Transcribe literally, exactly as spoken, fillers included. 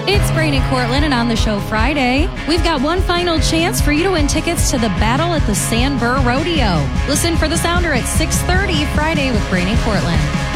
It's Brain and Cortland, and on the show Friday, we've got one final chance for you to win tickets to the Battle at the Sand Burr Rodeo. Listen for the Sounder at six thirty Friday with Brain and Cortland.